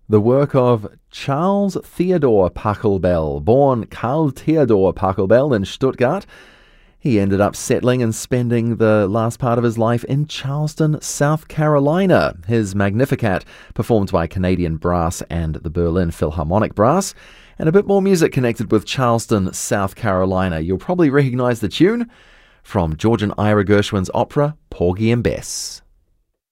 The work of Charles Theodor Pachelbel, born Karl Theodor Pachelbel in Stuttgart. He ended up settling and spending the last part of his life in Charleston, South Carolina. His Magnificat, performed by Canadian Brass and the Berlin Philharmonic Brass. And a bit more music connected with Charleston, South Carolina. You'll probably recognize the tune from George and Ira Gershwin's opera, Porgy and Bess.